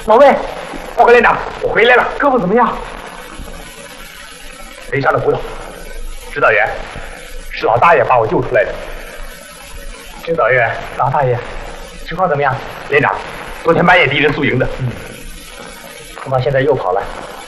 老魏， 报告连长，我回来了， 胳膊怎么样？ 没伤的骨头。指导员，是老大爷把我救出来的。指导员， 老大爷，情况怎么样？ 连长，昨天半夜敌人宿营的， 恐怕现在又跑了。